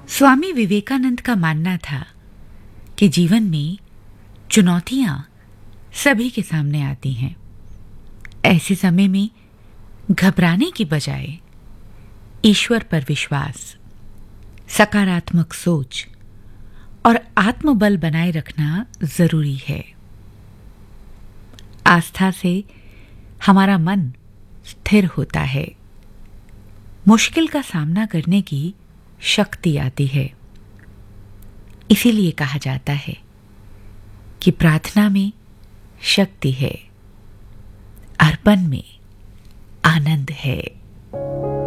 स्वामी विवेकानंद का मानना था कि जीवन में चुनौतियां सभी के सामने आती हैं। ऐसे समय में घबराने की बजाय ईश्वर पर विश्वास, सकारात्मक सोच और आत्मबल बनाए रखना जरूरी है। आस्था से हमारा मन स्थिर होता है, मुश्किल का सामना करने की शक्ति आती है। इसीलिए कहा जाता है कि प्रार्थना में शक्ति है, अर्पण में आनंद है।